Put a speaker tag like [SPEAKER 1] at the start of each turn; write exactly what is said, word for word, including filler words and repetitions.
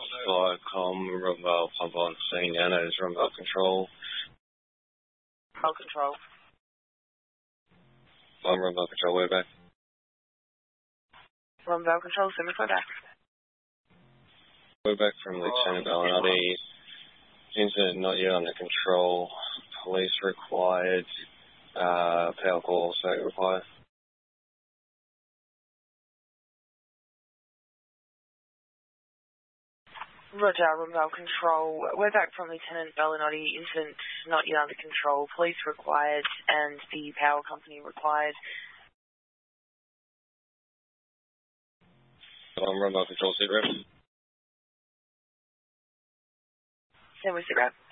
[SPEAKER 1] Flycom, Rockvale pump on scene, Anna's remote control.
[SPEAKER 2] Remote control.
[SPEAKER 1] I'm remote control, we're back.
[SPEAKER 2] Remote control, send me back.
[SPEAKER 1] We're back from Lieutenant Bellinati. Incident not yet under control. Police required. Uh, power call also required.
[SPEAKER 2] Roger, remote control. We're back from Lieutenant Bellinati. Incident not yet under control. Police required and the power company required.
[SPEAKER 1] I'm remote control, sit rep.
[SPEAKER 2] Send with sit rep.